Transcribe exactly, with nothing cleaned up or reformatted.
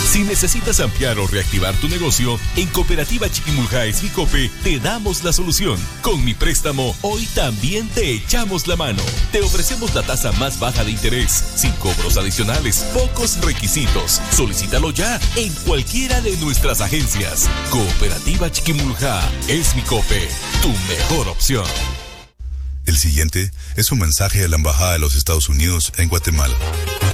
Si necesitas ampliar o reactivar tu negocio, en Cooperativa Chiquimulja Esmicope te damos la solución. Con mi préstamo, hoy también te echamos la mano. Te ofrecemos la tasa más baja de interés, sin cobros adicionales, pocos requisitos. Solicítalo ya en cualquiera de nuestras agencias. Cooperativa Chiquimulja Esmicope, tu mejor opción. El siguiente es un mensaje de la Embajada de los Estados Unidos en Guatemala.